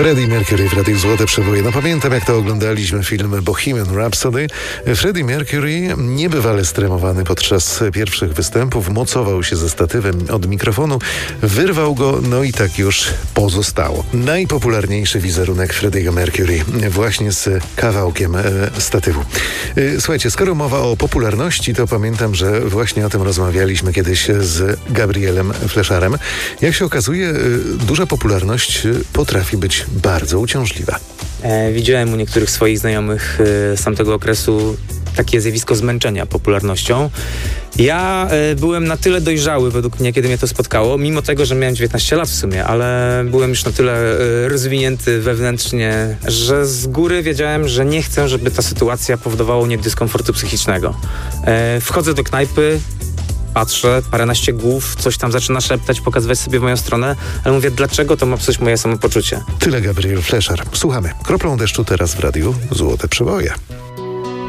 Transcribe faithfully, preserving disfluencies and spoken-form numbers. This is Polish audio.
Freddie Mercury w Radiu Złote Przeboje. No pamiętam, jak to oglądaliśmy film Bohemian Rhapsody. Freddie Mercury, niebywale stremowany podczas pierwszych występów, mocował się ze statywem od mikrofonu, wyrwał go, no i tak już pozostało. Najpopularniejszy wizerunek Freddiego Mercury właśnie z kawałkiem e, statywu. E, słuchajcie, skoro mowa o popularności, to pamiętam, że właśnie o tym rozmawialiśmy kiedyś z Gabrielem Fleszarem. Jak się okazuje, e, duża popularność potrafi być bardzo uciążliwa. E, widziałem u niektórych swoich znajomych e, z tamtego okresu takie zjawisko zmęczenia popularnością. Ja e, byłem na tyle dojrzały według mnie, kiedy mnie to spotkało, mimo tego, że miałem dziewiętnaście lat w sumie, ale byłem już na tyle e, rozwinięty wewnętrznie, że z góry wiedziałem, że nie chcę, żeby ta sytuacja powodowała u mnie dyskomfortu psychicznego. E, wchodzę do knajpy, patrzę, paręnaście głów, coś tam zaczyna szeptać, pokazywać sobie w moją stronę, ale mówię, dlaczego to ma psuć moje samopoczucie? Tyle Gabriel Fleszar. Słuchamy. Kroplą deszczu teraz w Radiu Złote Przeboje.